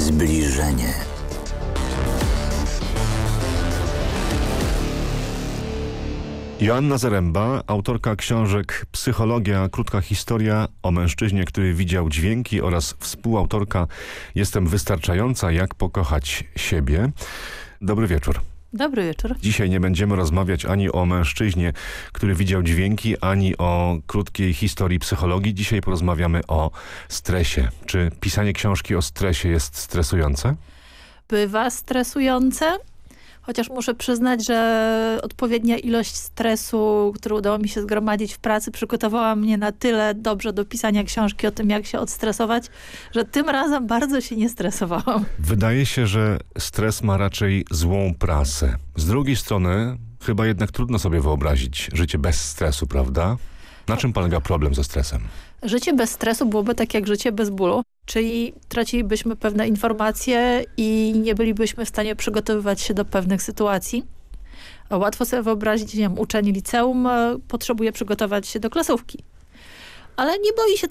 Zbliżenie. Joanna Zaręba, autorka książek Psychologia, krótka historia o mężczyźnie, który widział dźwięki, oraz współautorka Jestem wystarczająca, jak pokochać siebie. Dobry wieczór. Dobry wieczór. Dzisiaj nie będziemy rozmawiać ani o mężczyźnie, który widział dźwięki, ani o krótkiej historii psychologii. Dzisiaj porozmawiamy o stresie. Czy pisanie książki o stresie jest stresujące? Bywa stresujące, chociaż muszę przyznać, że odpowiednia ilość stresu, który udało mi się zgromadzić w pracy, przygotowała mnie na tyle dobrze do pisania książki o tym, jak się odstresować, że tym razem bardzo się nie stresowałam. Wydaje się, że stres ma raczej złą prasę. Z drugiej strony chyba jednak trudno sobie wyobrazić życie bez stresu, prawda? Na czym polega problem ze stresem? Życie bez stresu byłoby tak jak życie bez bólu, czyli tracilibyśmy pewne informacje i nie bylibyśmy w stanie przygotowywać się do pewnych sytuacji. Łatwo sobie wyobrazić, nie wiem, uczeń liceum potrzebuje przygotować się do klasówki, ale nie boi się